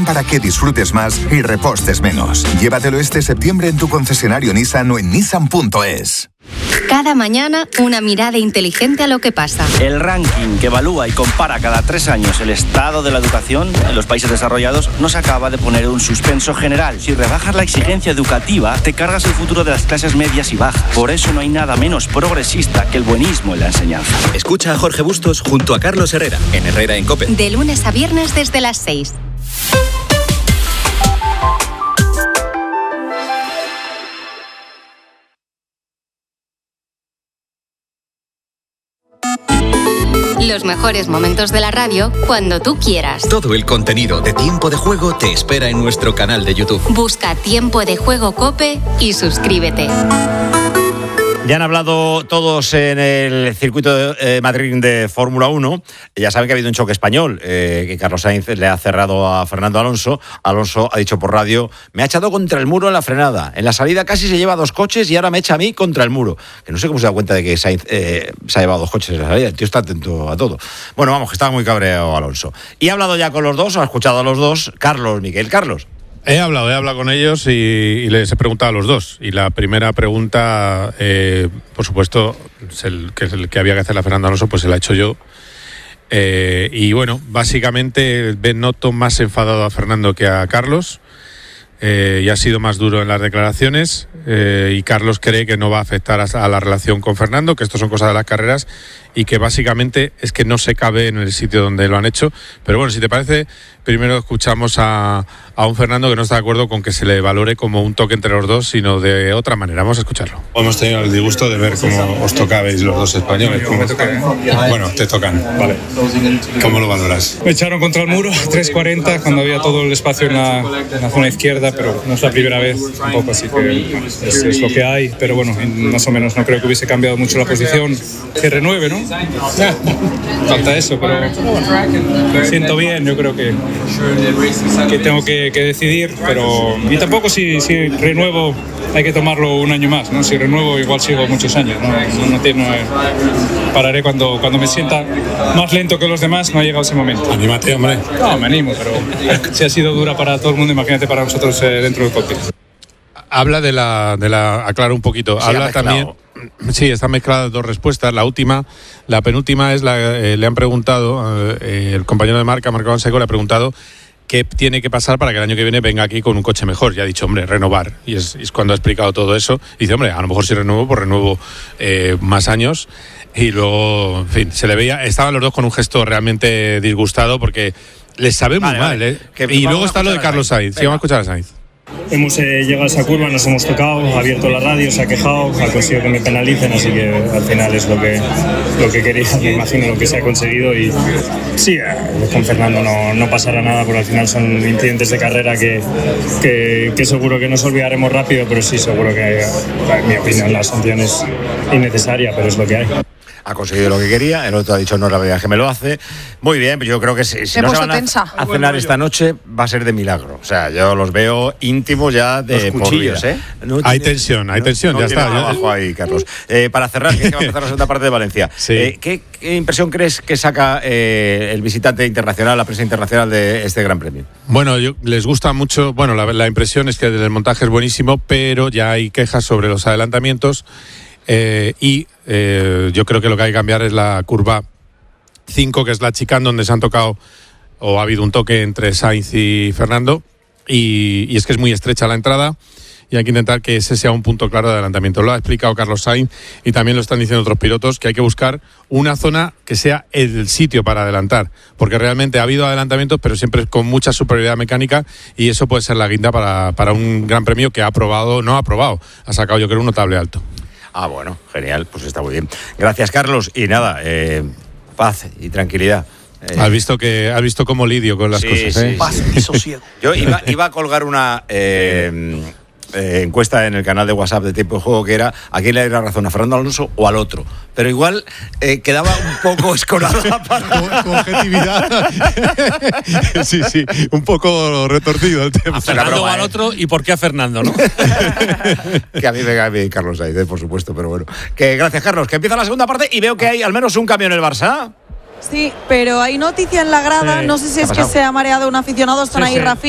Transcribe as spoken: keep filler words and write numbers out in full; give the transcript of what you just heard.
para que disfrutes más y repostes menos. Llévatelo este septiembre en tu concesionario Nissan o en nissan punto es. Cada mañana, una mirada inteligente a lo que pasa. El ranking que evalúa y compara cada tres años el estado de la educación en los países desarrollados nos acaba de poner un suspenso general. Si rebajas la exigencia educativa, te cargas el futuro de las clases medias y bajas. Por eso no hay nada menos progresista que el buenismo en la enseñanza. Escucha a Jorge Bustos junto a Carlos Herrera, en Herrera en COPE. De lunes a viernes desde las seis. Los mejores momentos de la radio cuando tú quieras. Todo el contenido de Tiempo de Juego te espera en nuestro canal de YouTube. Busca Tiempo de Juego COPE y suscríbete. Ya han hablado todos en el circuito de eh, Madrid de Fórmula uno. Ya saben que ha habido un choque español, eh, que Carlos Sainz le ha cerrado a Fernando Alonso. Alonso ha dicho por radio, me ha echado contra el muro en la frenada. En la salida casi se lleva dos coches y ahora me echa a mí contra el muro. Que no sé cómo se da cuenta de que Sainz eh, se ha llevado dos coches en la salida. El tío está atento a todo. Bueno, vamos, que estaba muy cabreado Alonso. Y ha hablado ya con los dos, ha escuchado a los dos. Carlos, Miguel, Carlos. He hablado, he hablado con ellos y, y les he preguntado a los dos. Y la primera pregunta, eh, por supuesto, es el, que es el que había que hacer a Fernando Alonso, pues se la he hecho yo. Eh, y bueno, básicamente noto más enfadado a Fernando que a Carlos. Eh, y ha sido más duro en las declaraciones. Eh, y Carlos cree que no va a afectar a, a la relación con Fernando, que esto son cosas de las carreras y que básicamente es que no se cabe en el sitio donde lo han hecho. Pero bueno, si te parece, primero escuchamos a, a un Fernando que no está de acuerdo con que se le valore como un toque entre los dos, sino de otra manera. Vamos a escucharlo. Hemos tenido el disgusto de ver cómo os tocabais los dos españoles. ¿Cómo... Bueno, te tocan. Vale. ¿Cómo lo valoras? Me echaron contra el muro, tres cuarenta, cuando había todo el espacio en la, en la zona izquierda, pero no es la primera vez tampoco, así que bueno, es, es lo que hay. Pero bueno, más o menos no creo que hubiese cambiado mucho la posición. Que renueve, ¿no? Ya, falta eso, pero me siento bien, yo creo que, que tengo que, que decidir, pero y tampoco si, si renuevo hay que tomarlo un año más, ¿no? Si renuevo igual sigo muchos años, no, no, no, tiene, no pararé cuando, cuando me sienta más lento que los demás, no ha llegado ese momento. Anímate, hombre. No, me animo, pero si ha sido dura para todo el mundo, imagínate para nosotros eh, dentro del cockpit. Habla de la, de la, aclaro un poquito, sí, habla también, sí, están mezcladas dos respuestas, la última, la penúltima es la, eh, le han preguntado, eh, el compañero de marca, Marco Banseco, le ha preguntado qué tiene que pasar para que el año que viene venga aquí con un coche mejor, y ha dicho, hombre, renovar, y es, es cuando ha explicado todo eso, y dice, hombre, a lo mejor si renuevo, pues renuevo eh, más años, y luego, en fin, se le veía, estaban los dos con un gesto realmente disgustado, porque les sabe muy vale, mal, vale. ¿eh? Y luego está lo de Carlos Sainz, sí, vamos a escuchar a Sainz. Hemos eh, llegado a esa curva, nos hemos tocado, ha abierto la radio, se ha quejado, ha conseguido que me penalicen, así que al final es lo que, lo que quería, me imagino lo que se ha conseguido y sí, eh, con Fernando no, no pasará nada porque al final son incidentes de carrera que, que, que seguro que nos olvidaremos rápido, pero sí, seguro que en mi opinión la sanción es innecesaria, pero es lo que hay. Ha conseguido lo que quería, el otro ha dicho no es la verdad que me lo hace. Muy bien, yo creo que si, si no se van a, a cenar esta noche va a ser de milagro. O sea, yo los veo íntimos ya de los cuchillos, ¿eh? No hay tiene, tensión, hay tensión, no, ya no está. Ya abajo ahí, Carlos. Eh, para cerrar, que va a empezar la segunda parte de Valencia. Sí. Eh, ¿qué, ¿Qué impresión crees que saca eh, el visitante internacional, la prensa internacional de este Gran Premio? Bueno, yo, les gusta mucho, bueno, la, la impresión es que el montaje es buenísimo, pero ya hay quejas sobre los adelantamientos. Eh, y eh, yo creo que lo que hay que cambiar es la curva cinco, que es la chicane donde se han tocado o ha habido un toque entre Sainz y Fernando y, y es que es muy estrecha la entrada y hay que intentar que ese sea un punto claro de adelantamiento. Lo ha explicado Carlos Sainz y también lo están diciendo otros pilotos, que hay que buscar una zona que sea el sitio para adelantar, porque realmente ha habido adelantamientos pero siempre con mucha superioridad mecánica y eso puede ser la guinda para, para un gran premio que ha aprobado, no ha aprobado, ha sacado yo creo un notable alto. Ah, bueno, genial, pues está muy bien. Gracias, Carlos. Y nada, eh, paz y tranquilidad. Eh, has visto que has visto cómo lidio con las sí, cosas, sí, ¿eh? Paz y sosiego. Yo iba, iba a colgar una eh, eh, encuesta en el canal de WhatsApp de Tiempo de Juego que era ¿a quién le da la razón, a Fernando Alonso o al otro? Pero igual eh, quedaba un poco escorada para con objetividad. Sí, sí, un poco retorcido el tema. A Fernando broma, o al otro, ¿y por qué a Fernando, no? Que a mí me cae bien Carlos Sainz, por supuesto, pero bueno. Que gracias, Carlos, que empieza la segunda parte y veo que hay al menos un cambio en el Barça. Sí, pero hay noticia en la grada, sí. No sé si es que se ha mareado un aficionado, están sí, ahí sí. Rafi.